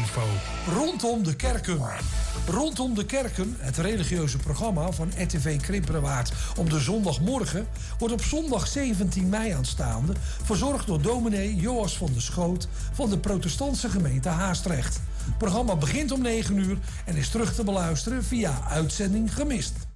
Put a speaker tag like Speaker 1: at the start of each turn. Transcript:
Speaker 1: info.
Speaker 2: Rondom de kerken. Rondom de kerken, het religieuze programma van RTV Krimpenerwaard op de zondagmorgen, wordt op zondag 17 mei aanstaande verzorgd door dominee Joas van der Schoot van de protestantse gemeente Haastrecht. Het programma begint om 9 uur en is terug te beluisteren via uitzending gemist.